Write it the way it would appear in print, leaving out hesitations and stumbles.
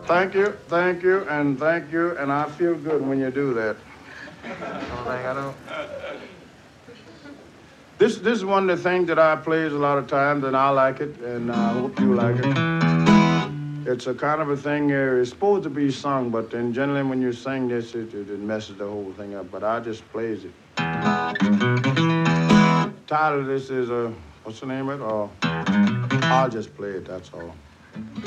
and thank you, and I feel good when you do that. I don't. This is one of the things that I plays a lot of times, and I like it, and I hope you like it. It's a kind of a thing it's supposed to be sung, but then generally when you sing this, it messes the whole thing up. But I just plays it. Title of this is what's the name of it? I'll just play it. That's all.